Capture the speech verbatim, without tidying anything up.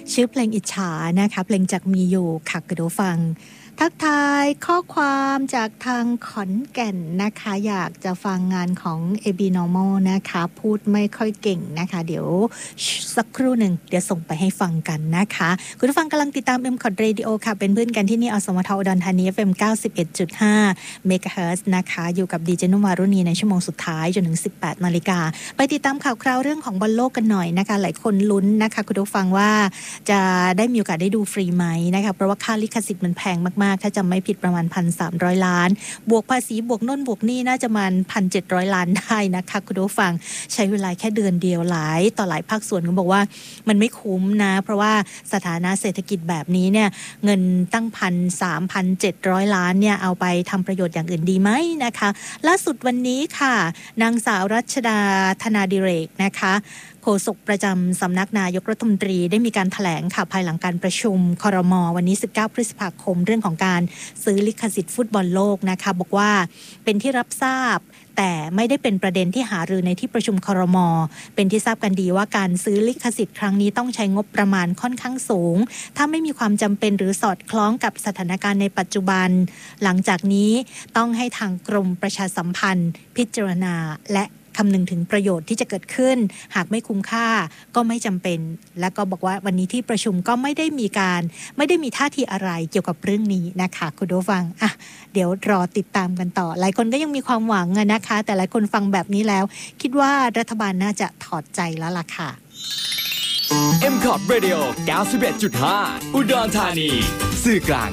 ชื่อเพลงอิจฉานะคะเพลงจากมีอยู่ค่ะคุณผู้ฟังทักทายข้อความจากทางขอนแก่นนะคะอยากจะฟังงานของ เอ บี Normal นะคะพูดไม่ค่อยเก่งนะคะเดี๋ยวสักครู่หนึ่งเดี๋ยวส่งไปให้ฟังกันนะคะคุณผู้ฟังกำลังติดตาม เอ็ม คอท Radio ค่ะเป็นเพื่อนกันที่นี่อสมทอุดรธานี เอฟ เอ็ม เก้าสิบเอ็ดจุดห้า เมกะเฮิรตซ์นะคะอยู่กับดีเจนุ่มวารุณีในชั่วโมงสุดท้ายจนถึง สิบแปดนาฬิกาไปติดตามข่าวคราวเรื่องของบอลโลกกันหน่อยนะคะหลายคนลุ้นนะคะคุณผู้ฟังว่าจะได้มีโอกาสได้ดูฟรีไหมนะคะเพราะว่าค่าลิขสิทธิ์มันแพงมากๆถ้าจำไม่ผิดประมาณ หนึ่งพันสามร้อย ล้านบวกภาษีบวกโน่นบวกนี่น่าจะประมาณ หนึ่งพันเจ็ดร้อย ล้านได้นะคะคุณผู้ฟังใช้เวลาแค่เดือนเดียวหลายต่อหลายภาคส่วนก็บอกว่ามันไม่คุ้มนะเพราะว่าสถานะเศรษฐกิจแบบนี้เนี่ยเงินตั้ง หนึ่งพันสามพันเจ็ดร้อย ล้านเนี่ยเอาไปทำประโยชน์อย่างอื่นดีไหมนะคะล่าสุดวันนี้ค่ะนางสาวรัชดาธนาดิเรกนะคะโฆษกประจำสำนักนายกรัฐมนตรีได้มีการแถลงค่ะภายหลังการประชุมครม.วันนี้สิบเก้าพฤษภาคมเรื่องของการซื้อลิขสิทธิ์ฟุตบอลโลกนะคะบอกว่าเป็นที่รับทราบแต่ไม่ได้เป็นประเด็นที่หารือในที่ประชุมครม.เป็นที่ทราบกันดีว่าการซื้อลิขสิทธิ์ครั้งนี้ต้องใช้งบประมาณค่อนข้างสูงถ้าไม่มีความจำเป็นหรือสอดคล้องกับสถานการณ์ในปัจจุบันหลังจากนี้ต้องให้ทางกรมประชาสัมพันธ์พิจารณาและคำนึงถึงประโยชน์ที่จะเกิดขึ้นหากไม่คุ้มค่าก็ไม่จำเป็นและก็บอกว่าวันนี้ที่ประชุมก็ไม่ได้มีการไม่ได้มีท่าทีอะไรเกี่ยวกับเรื่องนี้นะคะคุณผู้ฟังอ่ะเดี๋ยวรอติดตามกันต่อหลายคนก็ยังมีความหวังนะคะแต่หลายคนฟังแบบนี้แล้วคิดว่ารัฐบาลน่าจะถอดใจแล้วล่ะค่ะเอ็ม คอท Radio เก้าสิบเอ็ดจุดห้า อุดรธานีสื่อกลาง